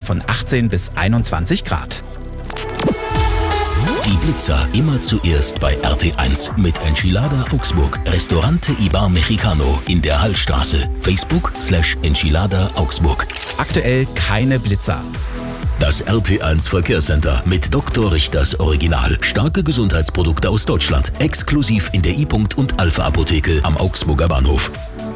von 18 bis 21 Grad. Die Blitzer immer zuerst bei RT1 mit Enchilada Augsburg. Restaurante Ibar Mexicano in der Hallstraße. Facebook/Enchilada Augsburg. Aktuell keine Blitzer. Das RT1 Verkehrscenter mit Dr. Richters Original. Starke Gesundheitsprodukte aus Deutschland. Exklusiv in der I-Punkt und Alpha Apotheke am Augsburger Bahnhof.